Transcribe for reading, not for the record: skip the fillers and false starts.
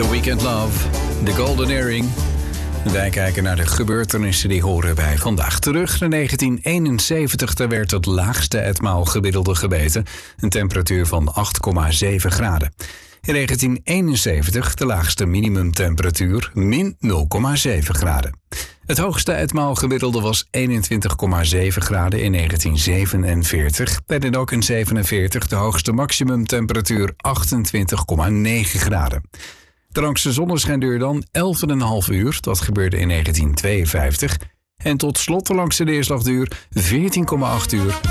The Weekend Love, The Golden Earring. Wij kijken naar de gebeurtenissen die horen bij vandaag. Terug naar 1971, daar werd het laagste etmaal gemiddelde gemeten. Een temperatuur van 8,7 graden. In 1971 de laagste minimumtemperatuur, min 0,7 graden. Het hoogste etmaal gemiddelde was 21,7 graden in 1947. Bij de NOK in 47 de hoogste maximumtemperatuur 28,9 graden. De langste zonneschijn duurde dan 11,5 uur, dat gebeurde in 1952. En tot slot de langste neerslagduur 14,8 uur.